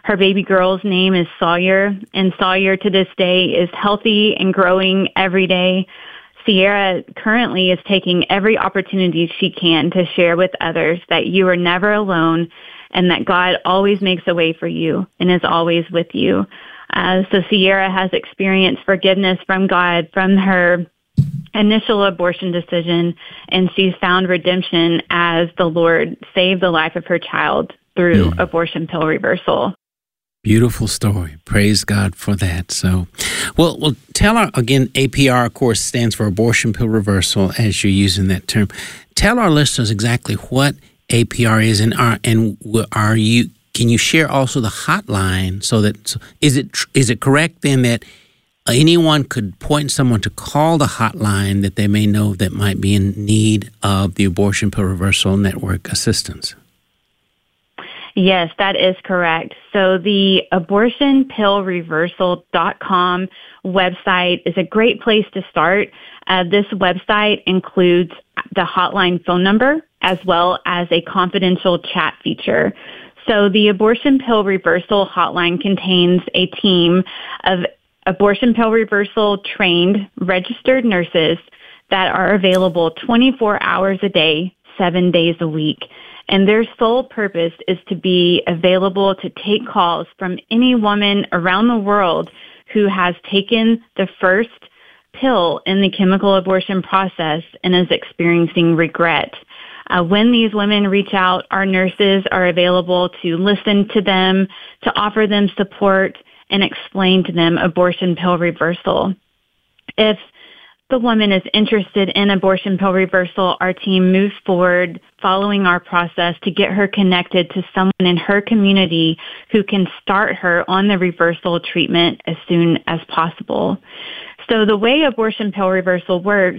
Her baby girl's name is Sawyer, and Sawyer to this day is healthy and growing every day. Sierra currently is taking every opportunity she can to share with others that you are never alone and that God always makes a way for you and is always with you. So Sierra has experienced forgiveness from God from her initial abortion decision, and she's found redemption as the Lord saved the life of her child through abortion pill reversal. Beautiful story. Praise God for that. So, well, tell our, again, APR, of course, stands for abortion pill reversal, as you're using that term. Tell our listeners exactly what APR is, and can you share also the hotline so that, is it correct then that anyone could point someone to call the hotline that they may know that might be in need of the Abortion Pill Reversal Network assistance? Yes, that is correct. So the abortionpillreversal.com website is a great place to start. This website includes the hotline phone number as well as a confidential chat feature. So the Abortion Pill Reversal hotline contains a team of abortion pill reversal trained registered nurses that are available 24 hours a day, 7 days a week. And their sole purpose is to be available to take calls from any woman around the world who has taken the first pill in the chemical abortion process and is experiencing regret. When these women reach out, our nurses are available to listen to them, to offer them support, and explain to them abortion pill reversal. If the woman is interested in abortion pill reversal, our team moves forward following our process to get her connected to someone in her community who can start her on the reversal treatment as soon as possible. So the way abortion pill reversal works,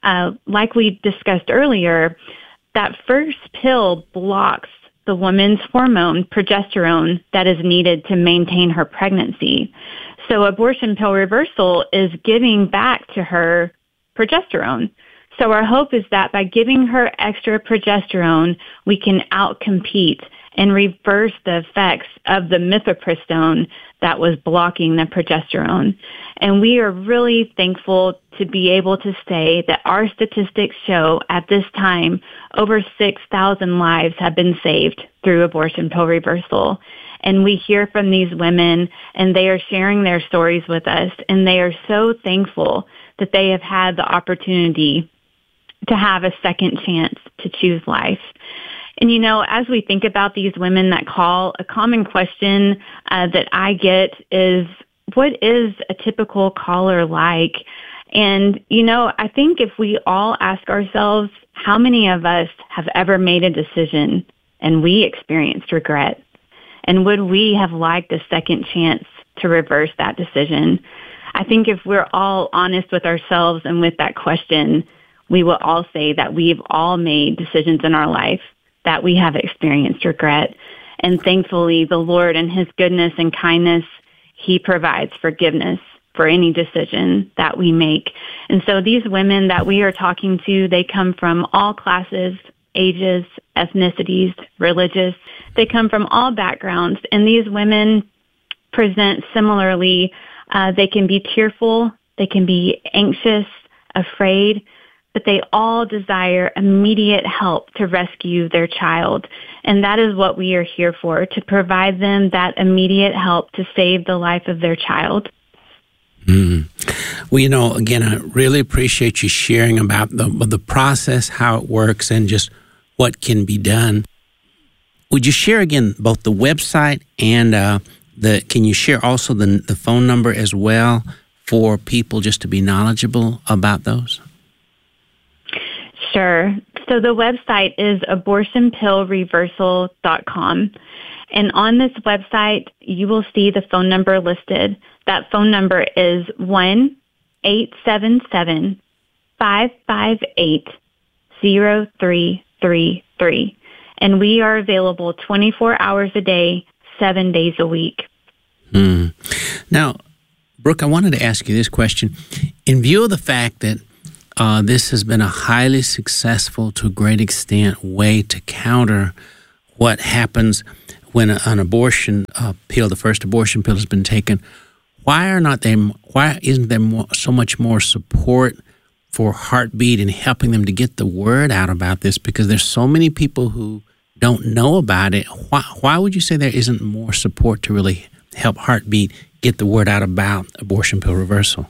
like we discussed earlier, that first pill blocks the woman's hormone, progesterone, that is needed to maintain her pregnancy. So abortion pill reversal is giving back to her progesterone. So our hope is that by giving her extra progesterone, we can outcompete and reverse the effects of the mifepristone that was blocking the progesterone. And we are really thankful to be able to say that our statistics show at this time over 6,000 lives have been saved through abortion pill reversal. And we hear from these women, and they are sharing their stories with us, and they are so thankful that they have had the opportunity to have a second chance to choose life. And, you know, as we think about these women that call, a common question that I get is, what is a typical caller like? And, you know, I think if we all ask ourselves, how many of us have ever made a decision and we experienced regret? And would we have liked a second chance to reverse that decision? I think if we're all honest with ourselves and with that question, we will all say that we've all made decisions in our life that we have experienced regret. And thankfully, the Lord in His goodness and kindness, He provides forgiveness for any decision that we make. And so these women that we are talking to, they come from all classes, ages, ethnicities, religious. They come from all backgrounds. And these women present similarly. They can be tearful. They can be anxious, afraid, but they all desire immediate help to rescue their child. And that is what we are here for, to provide them that immediate help to save the life of their child. Well, you know, again, I really appreciate you sharing about the process, how it works, and just what can be done. Would you share again both the website and can you share also the phone number as well for people just to be knowledgeable about those? Sure. So the website is abortionpillreversal.com. And on this website, you will see the phone number listed. That phone number is 1-877-558-0333. And we are available 24 hours a day, 7 days a week. Now, Brooke, I wanted to ask you this question. In view of the fact that this has been a highly successful, to a great extent, way to counter what happens when an abortion pill, the first abortion pill, has been taken, why isn't there so much more support for Heartbeat and helping them to get the word out about this? Because there's so many people who don't know about it. Why would you say there isn't more support to really help Heartbeat get the word out about abortion pill reversal?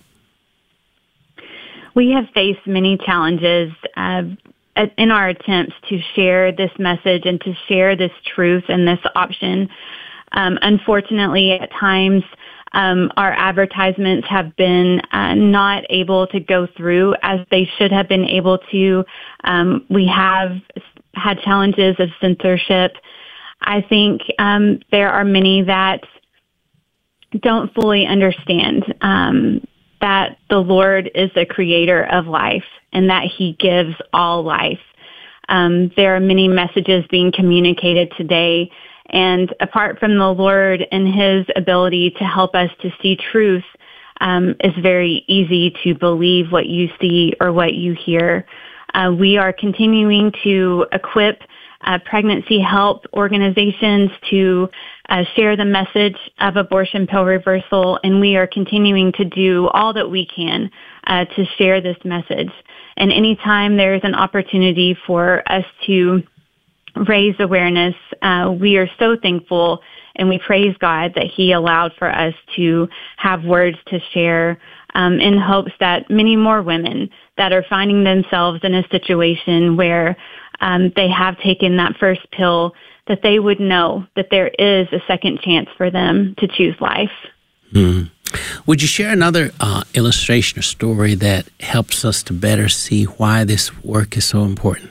We have faced many challenges in our attempts to share this message and to share this truth and this option. Unfortunately, at times, our advertisements have been not able to go through as they should have been able to. We have had challenges of censorship. I think there are many that don't fully understand that the Lord is the creator of life and that He gives all life. There are many messages being communicated today, and apart from the Lord and His ability to help us to see truth, it's very easy to believe what you see or what you hear. We are continuing to equip pregnancy help organizations to share the message of abortion pill reversal, and we are continuing to do all that we can to share this message. And anytime there's an opportunity for us to raise awareness, we are so thankful, and we praise God that He allowed for us to have words to share in hopes that many more women that are finding themselves in a situation where they have taken that first pill, that they would know that there is a second chance for them to choose life. Would you share another illustration or story that helps us to better see why this work is so important?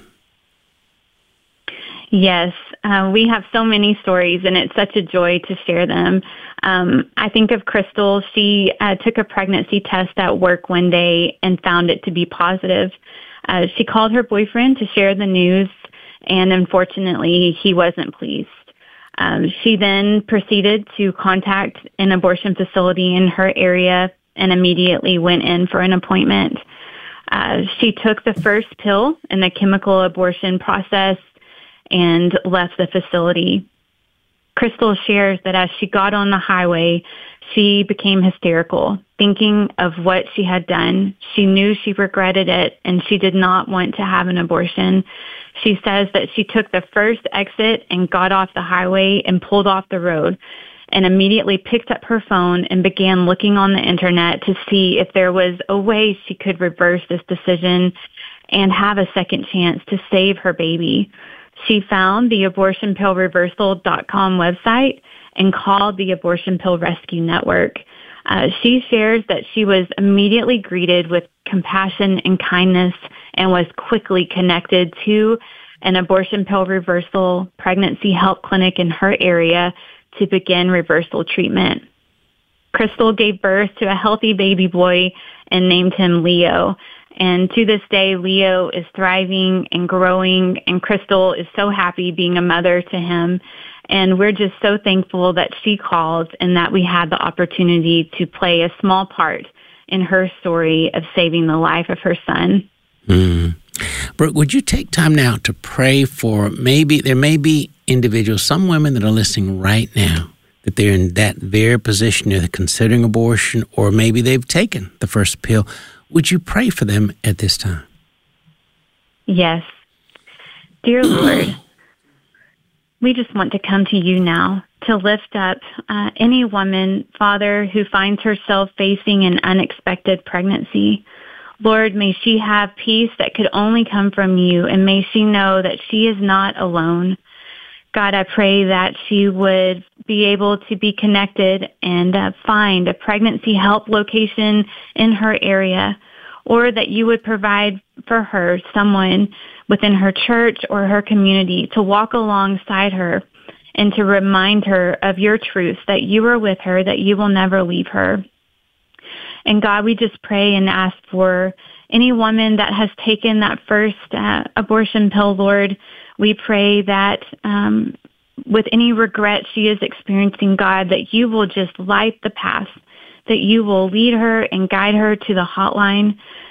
Yes, we have so many stories, and it's such a joy to share them. I think of Crystal. She took a pregnancy test at work one day and found it to be positive. She called her boyfriend to share the news, and unfortunately, he wasn't pleased. She then proceeded to contact an abortion facility in her area and immediately went in for an appointment. She took the first pill in the chemical abortion process and left the facility. Crystal shares that as she got on the highway, she became hysterical, thinking of what she had done. She knew she regretted it, and she did not want to have an abortion. She says that she took the first exit and got off the highway and pulled off the road and immediately picked up her phone and began looking on the internet to see if there was a way she could reverse this decision and have a second chance to save her baby. She found the abortionpillreversal.com website and called the Abortion Pill Rescue Network. She shares that she was immediately greeted with compassion and kindness and was quickly connected to an abortion pill reversal pregnancy help clinic in her area to begin reversal treatment. Crystal gave birth to a healthy baby boy and named him Leo. And to this day, Leo is thriving and growing, and Crystal is so happy being a mother to him. And we're just so thankful that she called and that we had the opportunity to play a small part in her story of saving the life of her son. Brooke, would you take time now to pray for there may be individuals, some women that are listening right now, that they're in that very position, they're considering abortion, or maybe they've taken the first pill. Would you pray for them at this time? Yes. Dear Lord, we just want to come to you now to lift up any woman, Father, who finds herself facing an unexpected pregnancy. Lord, may she have peace that could only come from you, and may she know that she is not alone. God, I pray that she would be able to be connected and find a pregnancy help location in her area, or that you would provide for her someone within her church or her community to walk alongside her and to remind her of your truth, that you are with her, that you will never leave her. And God, we just pray and ask for any woman that has taken that first abortion pill, Lord. We pray that with any regret she is experiencing, God, that you will just light the path, that you will lead her and guide her to the hotline,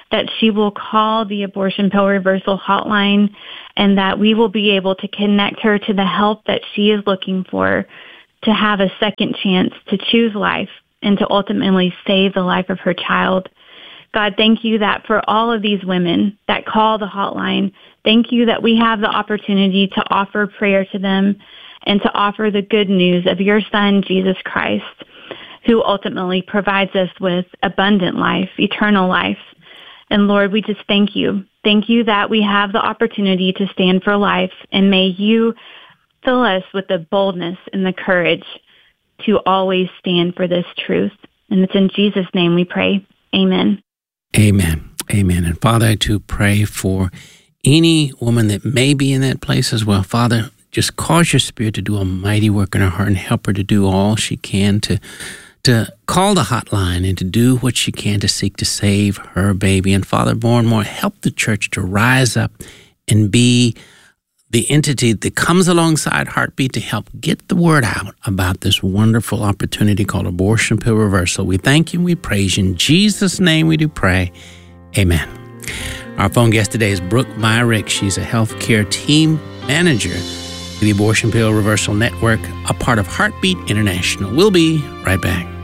that she will call the abortion pill reversal hotline, and that we will be able to connect her to the help that she is looking for to have a second chance to choose life and to ultimately save the life of her child. God, thank you that for all of these women that call the hotline, thank you that we have the opportunity to offer prayer to them and to offer the good news of your Son, Jesus Christ, who ultimately provides us with abundant life, eternal life. And Lord, we just thank you. Thank you that we have the opportunity to stand for life, and may you fill us with the boldness and the courage to always stand for this truth. And it's in Jesus' name we pray. Amen. Amen. Amen. And Father, I too pray for any woman that may be in that place as well. Father, just cause your Spirit to do a mighty work in her heart and help her to do all she can to call the hotline and to do what she can to seek to save her baby. And Father, more and more, help the church to rise up and be the entity that comes alongside Heartbeat to help get the word out about this wonderful opportunity called abortion pill reversal. We thank you and we praise you. In Jesus' name we do pray. Amen. Our phone guest today is Brooke Myrick. She's a healthcare team manager with the Abortion Pill Reversal Network, a part of Heartbeat International. We'll be right back.